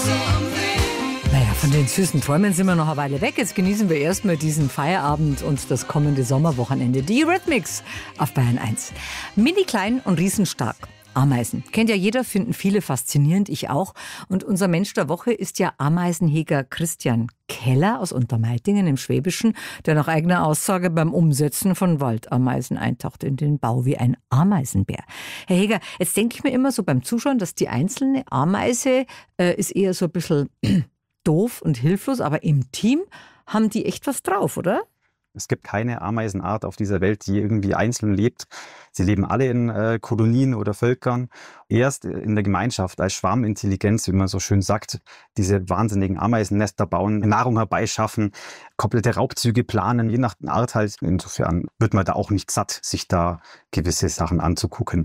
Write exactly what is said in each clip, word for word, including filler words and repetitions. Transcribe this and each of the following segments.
Naja, von den süßen Träumen sind wir noch eine Weile weg. Jetzt genießen wir erstmal diesen Feierabend und das kommende Sommerwochenende. Die Eurythmics auf Bayern eins. Mini klein und riesenstark. Ameisen. Kennt ja jeder, finden viele faszinierend, ich auch. Und unser Mensch der Woche ist ja Ameisenheger Christian Keller aus Untermeitingen im Schwäbischen, der nach eigener Aussage beim Umsetzen von Waldameisen eintaucht in den Bau wie ein Ameisenbär. Herr Heger, jetzt denke ich mir immer so beim Zuschauen, dass die einzelne Ameise äh, ist eher so ein bisschen doof und hilflos, aber im Team haben die echt was drauf, oder? Es gibt keine Ameisenart auf dieser Welt, die irgendwie einzeln lebt. Sie leben alle in äh, Kolonien oder Völkern. Erst in der Gemeinschaft als Schwarmintelligenz, wie man so schön sagt, diese wahnsinnigen Ameisennester bauen, Nahrung herbeischaffen, komplette Raubzüge planen, je nach Art halt. Insofern wird man da auch nicht satt, sich da gewisse Sachen anzugucken.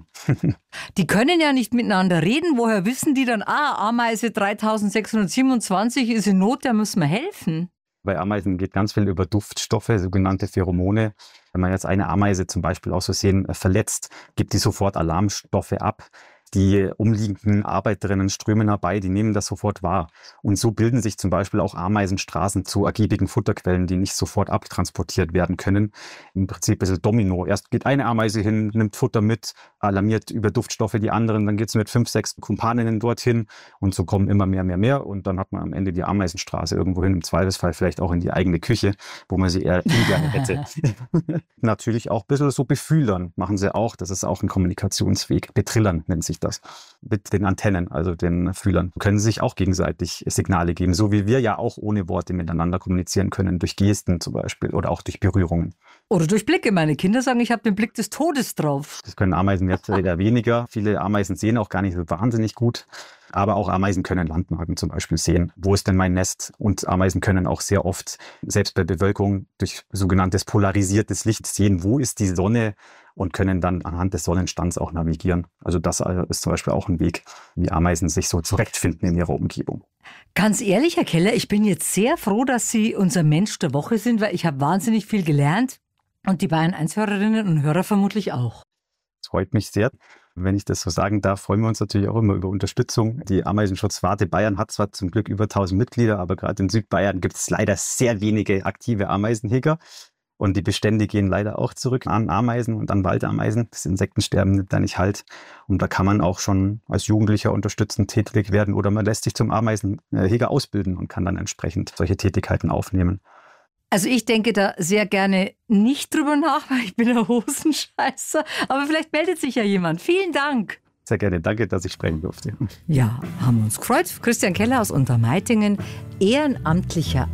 Die können ja nicht miteinander reden. Woher wissen die dann, ah, Ameise dreitausendsechshundertsiebenundzwanzig ist in Not, da müssen wir helfen? Bei Ameisen geht ganz viel über Duftstoffe, sogenannte Pheromone. Wenn man jetzt eine Ameise zum Beispiel aus Versehen verletzt, gibt die sofort Alarmstoffe ab. Die umliegenden Arbeiterinnen strömen herbei, die nehmen das sofort wahr. Und so bilden sich zum Beispiel auch Ameisenstraßen zu ergiebigen Futterquellen, die nicht sofort abtransportiert werden können. Im Prinzip ein bisschen Domino. Erst geht eine Ameise hin, nimmt Futter mit, alarmiert über Duftstoffe die anderen, dann geht es mit fünf, sechs Kumpaninnen dorthin und so kommen immer mehr, mehr, mehr. Und dann hat man am Ende die Ameisenstraße irgendwo hin, im Zweifelsfall vielleicht auch in die eigene Küche, wo man sie eher ungern hätte. Natürlich auch ein bisschen so befühlern machen sie auch. Das ist auch ein Kommunikationsweg. Betrillern nennt sich das. Mit den Antennen, also den Fühlern, können sich auch gegenseitig Signale geben, so wie wir ja auch ohne Worte miteinander kommunizieren können, durch Gesten zum Beispiel oder auch durch Berührungen. Oder durch Blicke. Meine Kinder sagen, ich habe den Blick des Todes drauf. Das können Ameisen jetzt wieder weniger. Viele Ameisen sehen auch gar nicht so wahnsinnig gut. Aber auch Ameisen können Landmarken zum Beispiel sehen. Wo ist denn mein Nest? Und Ameisen können auch sehr oft, selbst bei Bewölkung, durch sogenanntes polarisiertes Licht sehen, wo ist die Sonne und können dann anhand des Sonnenstands auch navigieren. Also das ist zum Beispiel auch ein Weg, wie Ameisen sich so zurechtfinden in ihrer Umgebung. Ganz ehrlich, Herr Keller, ich bin jetzt sehr froh, dass Sie unser Mensch der Woche sind, weil ich habe wahnsinnig viel gelernt und die Bayern eins Hörerinnen und Hörer vermutlich auch. Das freut mich sehr. Wenn ich das so sagen darf, freuen wir uns natürlich auch immer über Unterstützung. Die Ameisenschutzwarte Bayern hat zwar zum Glück über tausend Mitglieder, aber gerade in Südbayern gibt es leider sehr wenige aktive Ameisenheger. Und die Bestände gehen leider auch zurück an Ameisen und an Waldameisen. Das Insektensterben nimmt da nicht halt. Und da kann man auch schon als Jugendlicher unterstützend tätig werden oder man lässt sich zum Ameisenheger ausbilden und kann dann entsprechend solche Tätigkeiten aufnehmen. Also ich denke da sehr gerne nicht drüber nach, weil ich bin ein Hosenscheißer. Aber vielleicht meldet sich ja jemand. Vielen Dank. Sehr gerne. Danke, dass ich sprechen durfte. Ja, haben wir uns gefreut. Christian Keller aus Untermeitingen, ehrenamtlicher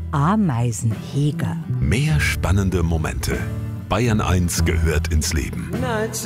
Ameisenheger. Mehr spannende Momente. Bayern eins gehört ins Leben.